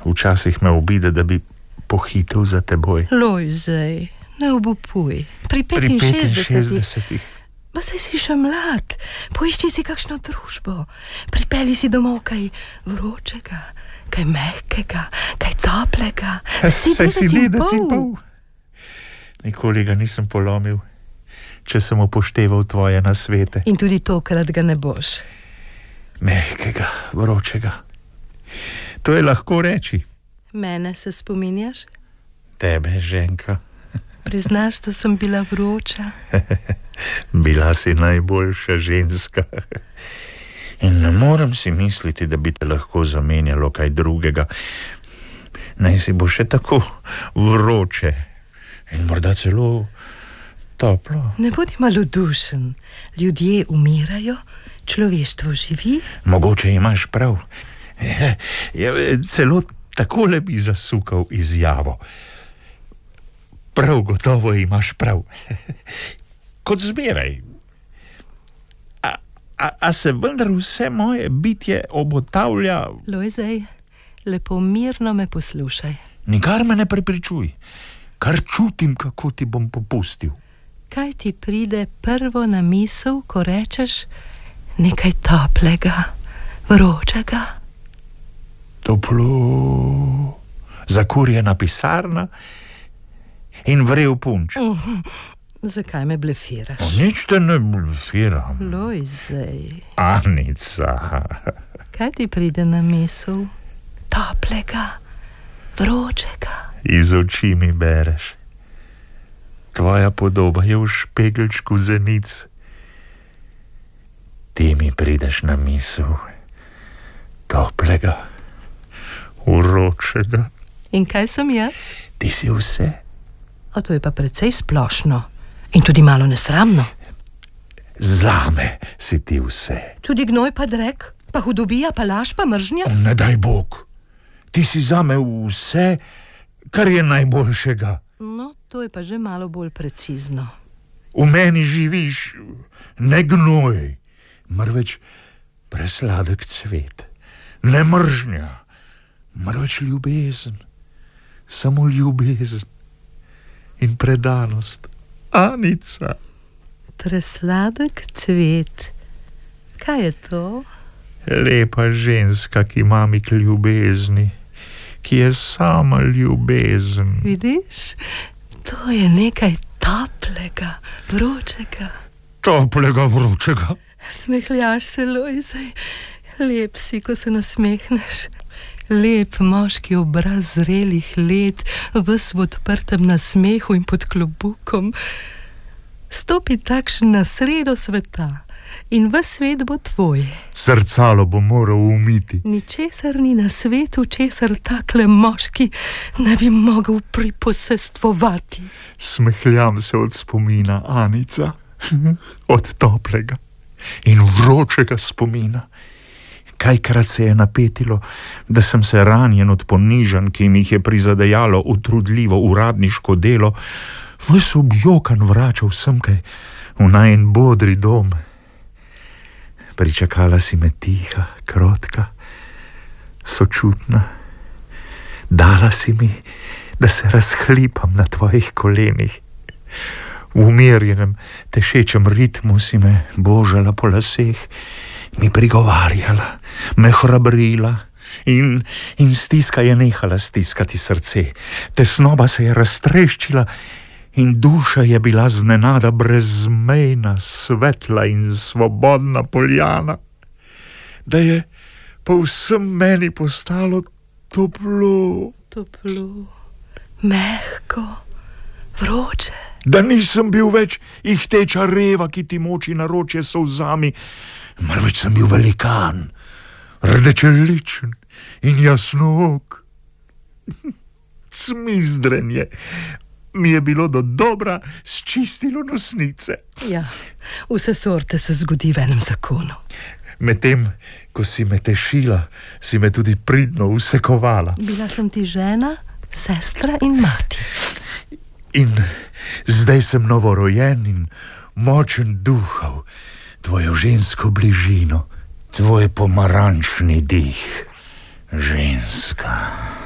Včasih me obide, da bi pohitel za teboj. Lojzej, ne obupuj. Pri 65. Pa saj si še mlad. Poišči si kakšno družbo. Pripelji si domov kaj vročega, kaj mehkega, kaj toplega. Saj si dedec in pol. Nikoli ga nisem polomil, če sem upošteval tvoje nasvete. In tudi tokrat ga ne boš. Mehkega, vročega. To je lahko reči. Mene se spominjaš? Tebe, ženka. Priznaš, da sem bila vroča? Bila si najboljša ženska. In ne morem si misliti, da bi te lahko zamenjalo kaj drugega. Naj si bo še tako vroče in morda celo toplo. Ne bodi malodušen. Ljudje umirajo, človeštvo živi. Mogoče imaš prav. Celo takole bi zasukal izjavo. Prav gotovo imaš prav. Kot zmeraj. A se vendar vse moje bitje obotavlja... Lojzej, lepo mirno me poslušaj. Nikar me ne prepričuj. Kar čutim, kako ti bom popustil. Kaj ti pride prvo na misel, ko rečeš nekaj toplega, vročega? Toplo, zakurjena pisarna in vrel punč. Zakaj me blefiraš? Nič te ne blefiram. Lojzej. Anica. Kaj ti pride na misel? Toplega, vročega. Iz oči mi bereš. Tvoja podoba je v špegelčku zenic. Ti mi prideš na misel. Toplega, vročega. In kaj sem jaz? Ti si vse. A to je pa precej splošno. In tudi malo nesramno. Zame si ti vse. Tudi gnoj pa drek, pa hudobija, pa laž, pa mržnja. Ne daj Bog. Ti si zame vse, kar je najboljšega. No, to je pa že malo bolj precizno. V meni živiš ne gnoj, marveč presladek cvet. Ne mržnja, marveč ljubezen. Samo ljubezen in predanost. Anica. Presladek cvet. Kaj je to? Lepa ženska, ki mami k ljubezni, ki je sama ljubezen. Vidiš, to je nekaj toplega, vročega. Toplega, vročega? Smehljaš se, Lojzej. Lep si, ko se nasmehneš. Lep moški obraz zrelih let, ves v odprtem nasmehu in pod klobukom. Stopi takšen na sredo sveta in ves svet bo tvoj. Srcalo bo moral umiti. Ničesar ni na svetu, česar takle moški ne bi mogel priposestvovati. Smehljam se od spomina, Anica. Od toplega in vročega spomina. Kajkrat se je napetilo, da sem se ranjen od ponižanj, ki mi jih je prizadejalo utrudljivo uradniško delo, ves objokan vračal semkaj v najin bodri dom. Pričakala si me tiha, krotka, sočutna. Dala si mi, da se razhlipam na tvojih kolenih. V umirjenem, tešečem ritmu si me božala po laseh, mi prigovarjala, me hrabrila in stiska je nehala stiskati srce. Tesnoba se je raztreščila in duša je bila znenada brezmejna, svetla in svobodna poljana, da je povsem meni postalo toplo. Toplo, mehko, vroče. Da nisem bil več ihteča reva, ki ti moči naročje solzami, marveč sem bil velikan, rdečeličen in jasnook. Smizdrenje mi je bilo do dobra sčistilo nosnice. Ja, vse sorte se zgodi v enem zakonu. Medtem, ko si me tešila, si me tudi pridno vsekovala. Bila sem ti žena, sestra in mati. In zdaj sem novorojen in močen duhov, tvojo žensko bližino, tvoj pomarančni dih, ženska.